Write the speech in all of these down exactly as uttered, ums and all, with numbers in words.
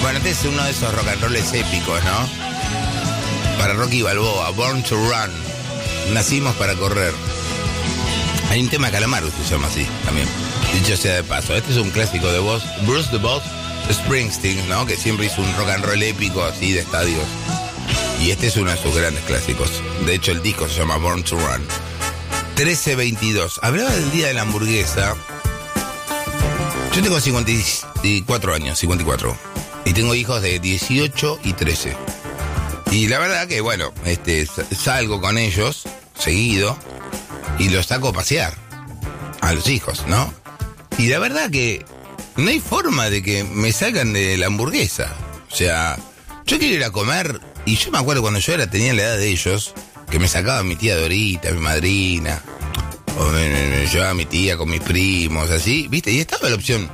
Bueno, este es uno de esos rock and rolls épicos, ¿no? Para Rocky Balboa, Born to Run. Nacimos para correr. Hay un tema de Calamaro que se llama así también. Dicho sea de paso, este es un clásico de voz, Bruce the Boss Springsteen, ¿no? Que siempre hizo un rock and roll épico así de estadios. Y este es uno de sus grandes clásicos. De hecho, el disco se llama Born to Run. trece veintidós. Hablaba del día de la hamburguesa. Yo tengo cincuenta y cuatro años, cincuenta y cuatro. Y tengo hijos de dieciocho y trece. Y la verdad que, bueno, este, salgo con ellos seguido y los saco a pasear a los hijos, ¿no? Y la verdad que no hay forma de que me salgan de la hamburguesa. O sea, yo quiero ir a comer, y yo me acuerdo cuando yo era, tenía la edad de ellos, que me sacaba mi tía Dorita, mi madrina, o me, me, me llevaba mi tía con mis primos, así, ¿viste? Y estaba la opción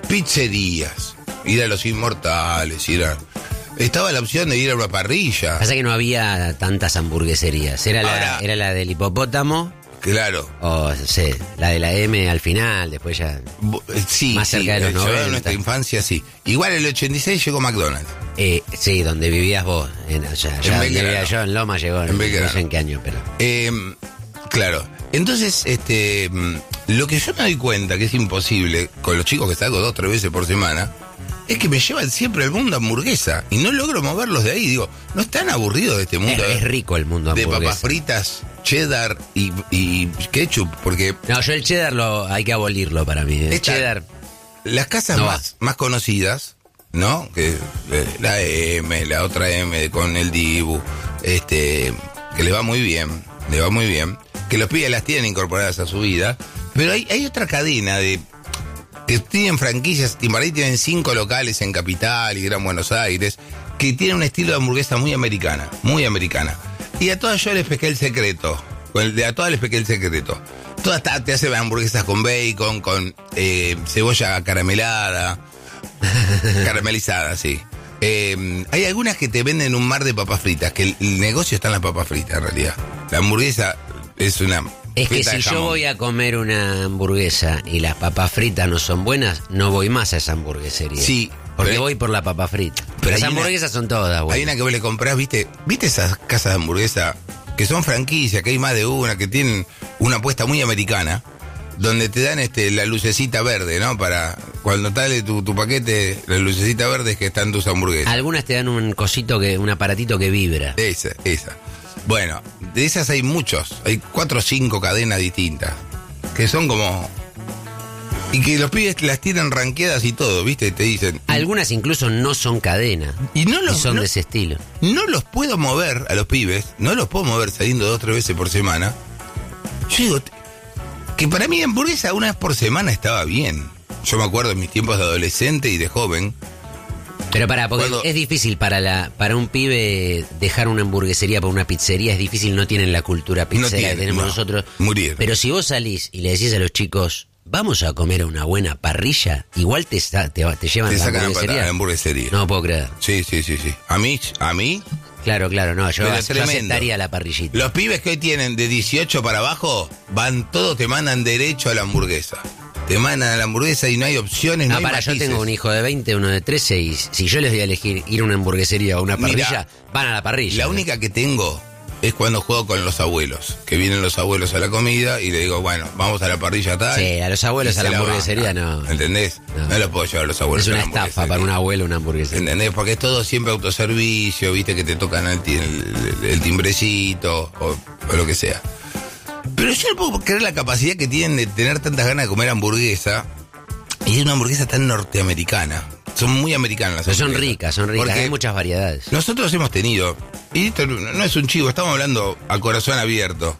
pizzerías, ir a Los Inmortales, ir a... Estaba la opción de ir a una parrilla. Pasa que no había tantas hamburgueserías. Era, Ahora, la, era la del hipopótamo. Claro. O no sé, la de la M al final, después ya. Sí, más cerca sí, de los yo noventa. En nuestra infancia, sí. Igual el ochenta y seis llegó McDonald's. Eh, sí, donde vivías vos. En, o sea, ya En donde Belgrano. vivía yo, en Loma llegó. En no Belgrano. sé en qué año, pero. Eh, claro. Entonces, este, lo que yo me doy cuenta que es imposible con los chicos que salgo dos o tres veces por semana, es que me llevan siempre al mundo hamburguesa y no logro moverlos de ahí. Digo, ¿no están aburridos de este mundo? Es, es rico el mundo de hamburguesa. papas fritas, cheddar y, y ketchup, porque No, yo el cheddar lo hay que abolirlo para mí. El Esta- cheddar. las casas No más, más conocidas, ¿no? Que eh, la M, la otra M con el Dibu, este, que le va muy bien, le va muy bien, que los pibes las tienen incorporadas a su vida, pero hay, hay otra cadena de que tienen franquicias, Timbarí tienen cinco locales en Capital y Gran Buenos Aires, que tienen un estilo de hamburguesa muy americana, muy americana. Y a todas yo les pesqué el secreto, a todas les pesqué el secreto. Todas ta- te hacen hamburguesas con bacon, con eh, cebolla caramelada, caramelizada, sí. Eh, hay algunas que te venden un mar de papas fritas, que el, el negocio está en las papas fritas en realidad. La hamburguesa es una... Es que feta si de yo jamón. voy a comer una hamburguesa y las papas fritas no son buenas, no voy más a esa hamburguesería. Sí, Porque pero- voy por la papa frita. Pero Pero las hay una- hamburguesas son todas buenas. Hay una que vos le comprás, ¿viste? ¿Viste esas casas de hamburguesa que son franquicias, que hay más de una, que tienen una apuesta muy americana, donde te dan este la lucecita verde, ¿no? Para cuando sale tu, tu paquete, la lucecita verde es que están tus hamburguesas. Algunas te dan un cosito, que un aparatito que vibra. Esa, esa. Bueno, de esas hay muchos, hay cuatro o cinco cadenas distintas, que son como... Y que los pibes las tienen ranqueadas y todo, ¿viste? Te dicen... Algunas incluso no son cadena. Y no los... son no- de ese estilo. No los puedo mover a los pibes, no los puedo mover saliendo dos o tres veces por semana. Yo digo, t- que para mí hamburguesa una vez por semana estaba bien. Yo me acuerdo en mis tiempos de adolescente y de joven. Pero para, porque Cuando- es difícil para la para un pibe dejar una hamburguesería por una pizzería, es difícil, no tienen la cultura pizzera tienen, que tenemos no. nosotros. Murieron. Pero si vos salís y le decís a los chicos, vamos a comer a una buena parrilla, igual te, sa- te, te llevan Te a la sacan a patada hamburguesería. la hamburguesería. No puedo creer. Sí, sí, sí, sí. A mí, a mí, Claro, claro, no, yo, Pero yo tremendo. aceptaría la parrillita. los pibes que hoy tienen de dieciocho para abajo, van todos, te mandan derecho a la hamburguesa. Te mandan a la hamburguesa y no hay opciones, no No, hay para, yo matices. tengo un hijo de veinte, uno de trece, y si yo les doy a elegir ir a una hamburguesería o a una Mira, parrilla, van a la parrilla. La única que tengo es cuando juego con los abuelos, que vienen los abuelos a la comida y le digo, bueno, vamos a la parrilla tal. Sí, a los abuelos y a se la hamburguería bancan, no. ¿Entendés? No. No, los puedo llevar a los abuelos Es a una la estafa hamburguesería. para un abuelo una hamburguesería. ¿Entendés? Porque es todo siempre autoservicio, viste, que te tocan el, ti- el- el timbrecito o, o lo que sea. Pero yo no puedo creer la capacidad que tienen de tener tantas ganas de comer hamburguesa y es una hamburguesa tan norteamericana. Son muy americanas las Pero son hamburguesas. ricas, son ricas, Porque hay muchas variedades. nosotros hemos tenido, y esto no no es un chivo, estamos hablando a corazón abierto.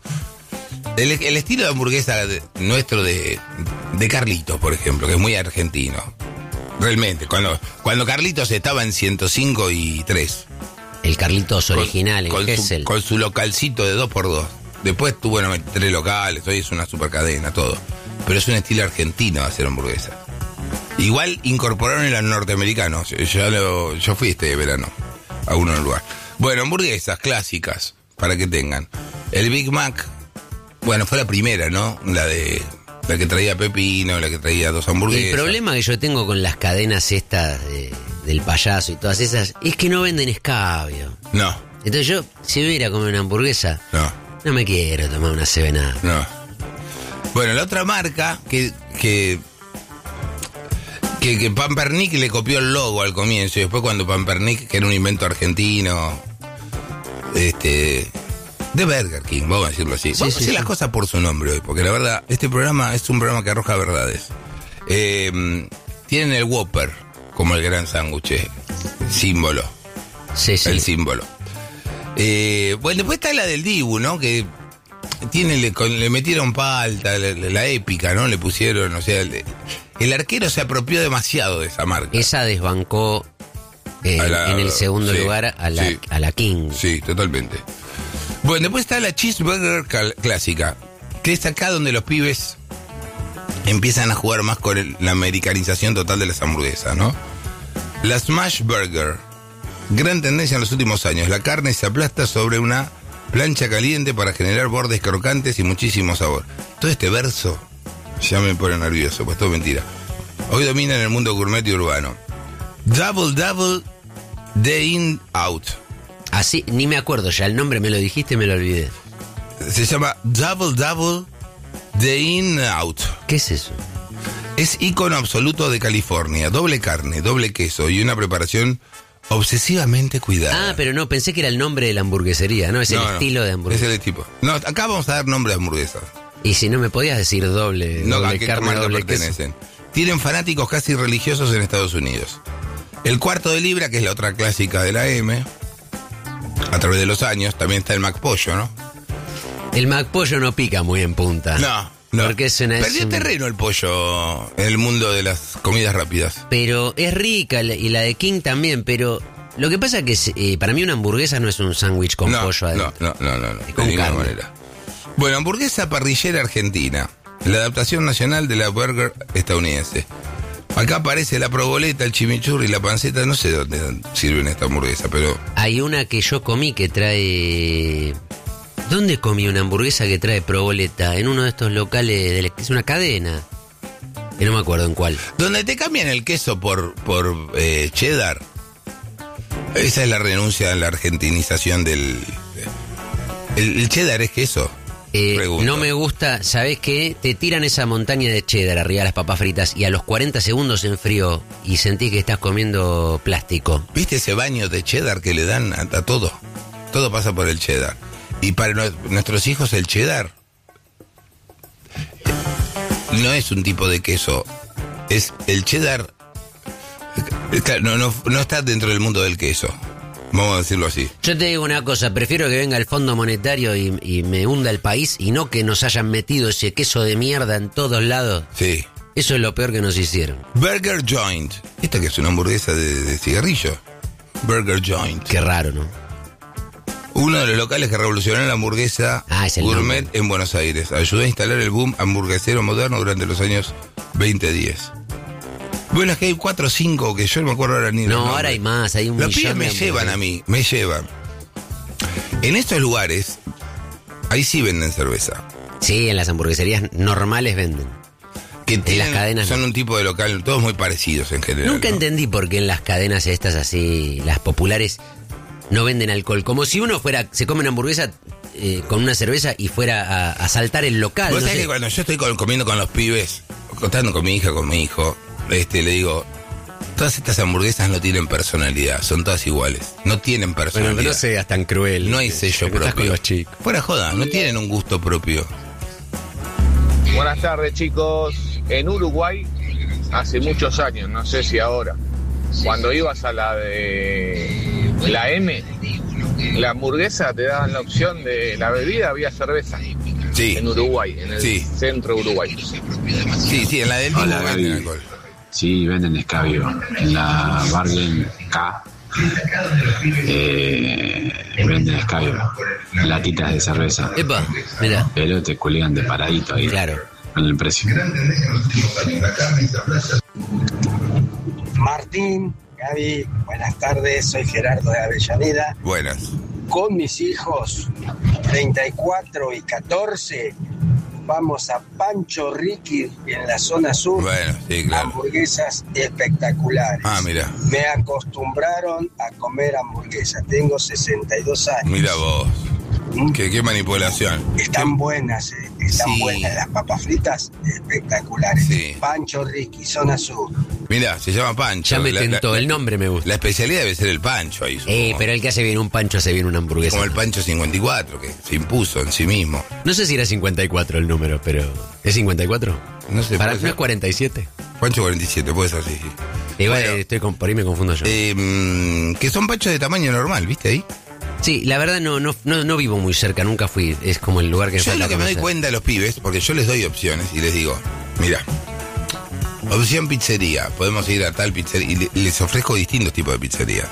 El, el estilo de hamburguesa de- nuestro de, de Carlitos, por ejemplo, que es muy argentino. Realmente, cuando, cuando Carlitos estaba en ciento cinco y tres. El Carlitos con- original, con, en su, Gesell. con su localcito de dos por dos. Después tuvo bueno, tres locales, hoy es una super cadena, todo. Pero es un estilo argentino de hacer hamburguesa. Igual incorporaron el norteamericano. Yo, yo lo- yo fui este verano a uno en el lugar. Bueno, hamburguesas clásicas, para que tengan. El Big Mac, bueno, fue la primera, ¿no? La de la que traía pepino, la que traía dos hamburguesas. El problema que yo tengo con las cadenas estas de, del payaso y todas esas, es que no venden escabio. No. Entonces yo, si voy a ir a comer una hamburguesa, no, no me quiero tomar una Seven Up. No. Bueno, la otra marca que que, que que Pampernick le copió el logo al comienzo y después cuando Pampernick, que era un invento argentino, este, de Burger King, vamos a decirlo así. Sí, Vamos sí, a decir sí. las cosas por su nombre hoy, porque la verdad, este programa es un programa que arroja verdades. Eh, tienen el Whopper como el gran sándwich, símbolo, Sí, sí. el símbolo. Eh, bueno, después está la del Dibu, ¿no? Que tiene, le, con- le metieron palta, la, la- la épica, ¿no? Le pusieron, o sea, el, el arquero se apropió demasiado de esa marca. Esa desbancó eh, A la- en el segundo sí, lugar a la, sí. a la King. Sí, totalmente. Bueno, después está la cheeseburger cal- clásica, que es acá donde los pibes empiezan a jugar más con el- la americanización total de las hamburguesas, ¿no? La smash burger, gran tendencia en los últimos años. La carne se aplasta sobre una plancha caliente para generar bordes crocantes y muchísimo sabor. Todo este verso ya me pone nervioso, pues todo mentira. Hoy domina en el mundo gourmet y urbano. Double Double Day In Out. Así, ni me acuerdo ya, el nombre me lo dijiste y me lo olvidé. Se llama Double Double Day In Out. ¿Qué es eso? Es ícono absoluto de California. Doble carne, doble queso y una preparación obsesivamente cuidada. Ah, pero no, pensé que era el nombre de la hamburguesería, ¿no? Es el No, no, estilo de hamburguesa. Es el tipo. No, acá vamos a dar nombre de hamburguesas. Y si no me podías decir doble, No, doble a qué carne, marca doble queso. pertenecen. Tienen fanáticos casi religiosos en Estados Unidos. El cuarto de libra, que es la otra clásica de la M, a través de los años, también está el McPollo, ¿no? El McPollo no pica muy en punta. No, no. Porque es una... es Perdió un- terreno el pollo en el mundo de las comidas rápidas. Pero es rica y la de King también, pero lo que pasa es que eh, para mí una hamburguesa no es un sándwich con no, pollo adentro. no, no, no, no, no, Es de con ninguna carne. manera. Bueno, hamburguesa parrillera argentina, la adaptación nacional de la burger estadounidense. Acá aparece la proboleta, el chimichurri, la panceta, no sé dónde sirven esta hamburguesa, pero Hay una que yo comí que trae... ¿Dónde comí una hamburguesa que trae proboleta? En uno de estos locales, de la- es una cadena. Que no me acuerdo en cuál. donde te cambian el queso por, por eh, cheddar, esa es la renuncia a la argentinización del... El, el cheddar es queso. Eh, Pregunto. no me gusta, ¿sabés qué? Te tiran esa montaña de cheddar arriba de las papas fritas y a los cuarenta segundos se enfrió y sentí que estás comiendo plástico. ¿Viste ese baño de cheddar que le dan a, a todo? Todo pasa por el cheddar. Y para nue- nuestros hijos el cheddar no es un tipo de queso. Es el cheddar. eh, claro, No, no, no está dentro del mundo del queso. Vamos a decirlo así. Yo te digo una cosa, prefiero que venga el Fondo Monetario y, y me hunda el país y no que nos hayan metido ese queso de mierda en todos lados. Sí. Eso es lo peor que nos hicieron. Burger Joint. ¿Esta que es una hamburguesa de, de cigarrillo? Burger Joint. Qué raro, ¿no? Uno de los locales que revolucionó la hamburguesa Ah, es el gourmet nombre. en Buenos Aires. Ayudó a instalar el boom hamburguesero moderno durante los años veinte diez. Bueno, es que hay cuatro o cinco que yo no me acuerdo ahora ni los No, nombres. ahora hay más, hay un Los millón pibes me de llevan a mí, me llevan. En estos lugares, ahí sí venden cerveza. Sí, en las hamburgueserías normales venden. Que tienen- las cadenas son no. un tipo de local, todos muy parecidos en general. Nunca ¿no? entendí por qué en las cadenas estas así, las populares, no venden alcohol. Como si uno fuera, se come una hamburguesa eh, con una cerveza y fuera a, a saltar el local. Vos no sabés sé. que cuando yo estoy con- comiendo con los pibes, contando con mi hija, con mi hijo, este, le digo, todas estas hamburguesas no tienen personalidad, son todas iguales. No tienen Bueno, personalidad. pero no seas tan cruel. No hay que- sello que estás propio. con los chicos. Fuera joda, no tienen un gusto propio. Buenas tardes, chicos. En Uruguay, hace muchos años, no sé si ahora, cuando ibas a la de la M, la hamburguesa te daban la opción de la bebida, había cerveza. Sí, En Uruguay, en el Sí. centro Uruguay. sí, sí, en la del Hola, Dibu Gaby. venden alcohol. Sí, venden escabio. En la Bargain K eh, venden escabio. Latitas de cerveza. Epa, mira, Pero te cuelgan de paradito ahí. claro. Con el precio. Martín, Gaby, buenas tardes, soy Gerardo de Avellaneda. Buenas. Con mis hijos, treinta y cuatro y catorce, vamos a Pancho Ricky en la zona sur. Bueno, sí, claro. Hamburguesas espectaculares. Ah, mira. Me acostumbraron a comer hamburguesas. Tengo sesenta y dos años. Mira vos. ¿Mm? ¿Qué, qué manipulación? Están buenas, eh. Están Sí. buenas. Las papas fritas espectaculares. Sí. Pancho Ricky, zona sur. Mira, se llama Pancho. Ya me La- tentó, la- el nombre me gusta. La especialidad debe ser el Pancho ahí. Eh, supongo. pero el que hace bien un pancho hace bien una hamburguesa. Como el Pancho cincuenta y cuatro, que se impuso en sí mismo. No sé si era cincuenta y cuatro el número, pero... ¿Es cincuenta y cuatro? No sé, Para puede ¿no ser. es cuarenta y siete? Pancho cuarenta y siete, puede ser, sí, sí. Igual Bueno, estoy con, por ahí me confundo yo. eh, mm, que son panchos de tamaño normal, ¿viste ahí? Sí, la verdad no, no, no, no vivo muy cerca, nunca fui. Es como el lugar que Yo falta lo que me doy conocer. cuenta a los pibes, porque yo les doy opciones y les digo, mira, opción pizzería, podemos ir a tal pizzería y le- les ofrezco distintos tipos de pizzería.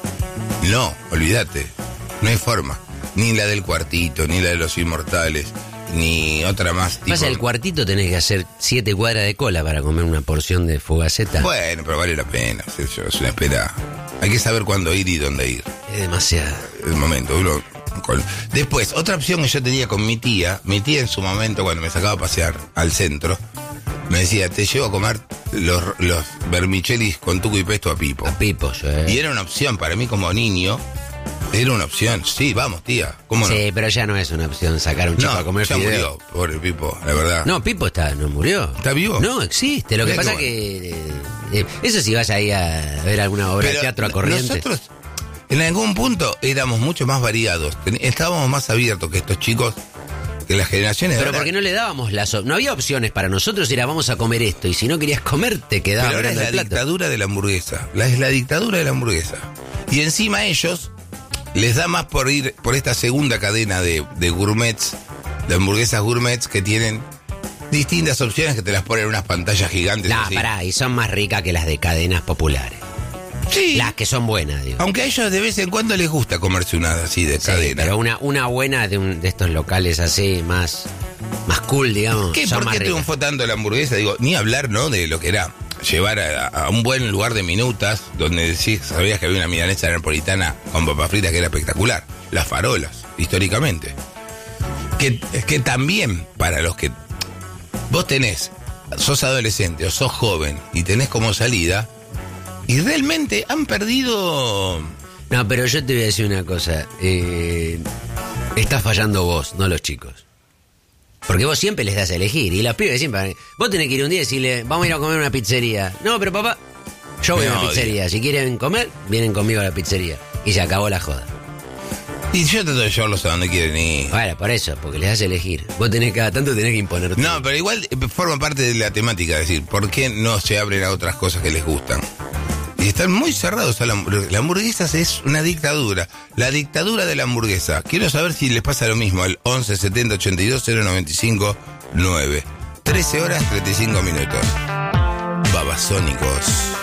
No, olvídate, no hay forma. Ni la del Cuartito, ni la de los Inmortales, ni otra más. Tipo... Pasa, el cuartito tenés que hacer siete cuadras de cola para comer una porción de fogaceta. Bueno, pero vale la pena, es eso, es una espera. Hay que saber cuándo ir y dónde ir. Es demasiado. El momento. Uno, con... Después, otra opción que yo tenía con mi tía, mi tía en su momento cuando me sacaba a pasear al centro, me decía, te llevo a comer los, los vermichelis con tuco y pesto a Pipo. A Pipo, yo, eh. Y era una opción para mí como niño, era una opción. Sí, vamos, tía, ¿cómo no? Sí, pero ya no es una opción sacar a un chico No, a comer ya fideo. murió, pobre Pipo, la verdad. No, Pipo está, no murió. ¿Está vivo? No, existe. Lo que Mirá pasa qué que... eh, eh, eso si vas ahí a ver alguna obra Pero de teatro a corriente. Nosotros, en algún punto, éramos mucho más variados. Ten- Estábamos más abiertos que estos chicos, que las generaciones de Pero ahora. porque no le dábamos las... op- No había opciones para nosotros, era vamos a comer esto. Y si no querías comer, te quedabas Pero ahora es mirando la el plato. dictadura de la hamburguesa. La, es la dictadura de la hamburguesa. Y encima a ellos les da más por ir por esta segunda cadena de, de gourmets, de hamburguesas gourmets que tienen distintas opciones que te las ponen en unas pantallas gigantes. No, así. pará, y son más ricas que las de cadenas populares. Sí. Las que son buenas, digo. Aunque a ellos de vez en cuando les gusta comerse una así de Sí, cadena. pero una, una buena de, un, de estos locales así, más, más cool, digamos. ¿Qué? son ¿Por más qué ricas. triunfó tanto la hamburguesa? Digo, ni hablar, ¿no? De lo que era llevar a, a un buen lugar de minutas, donde decís, sabías que había una milanesa napolitana con papas fritas que era espectacular. Las farolas, históricamente. Que, es que también, para los que vos tenés, sos adolescente o sos joven y tenés como salida, y realmente han perdido... No, pero yo te voy a decir una cosa. Eh, estás fallando vos, no los chicos. Porque vos siempre les das a elegir. Y los pibes siempre... Vos tenés que ir un día y decirle, vamos a ir a comer a una pizzería. No, pero papá, yo voy Me a una odio. pizzería. Si quieren comer, vienen conmigo a la pizzería. Y se acabó la joda. Y yo trato de llevarlos a donde quieren ir. Bueno, por eso, porque les das a elegir. Vos tenés cada tanto tenés que imponerte. No, pero igual eh, forma parte de la temática, es decir, ¿por qué no se abren a otras cosas que les gustan? Y están muy cerrados a la hamburguesa. La hamburguesa es una dictadura. La dictadura de la hamburguesa. Quiero saber si les pasa lo mismo al once setenta ochenta y dos cero noventa y cinco nueve. trece horas treinta y cinco minutos. Babasónicos.